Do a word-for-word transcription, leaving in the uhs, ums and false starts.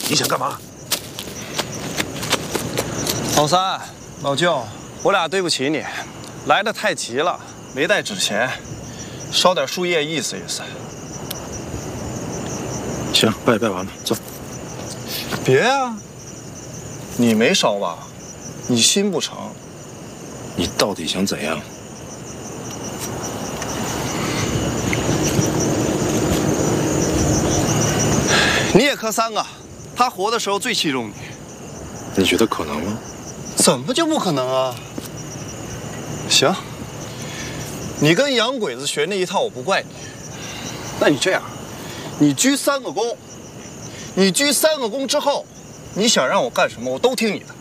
你想干嘛？ 老三、老舅，我俩对不起你，来的太急了，没带纸钱，烧点树叶意思意思。 行，拜拜完了，走。 别啊，你没烧吧？你心不成。 你到底想怎样？ 你也磕三个，他活的时候最器重你。 你觉得可能吗？ 怎么就不可能啊？行，你跟洋鬼子学那一套，我不怪你。那你这样，你鞠三个躬，你鞠三个躬之后，你想让我干什么，我都听你的。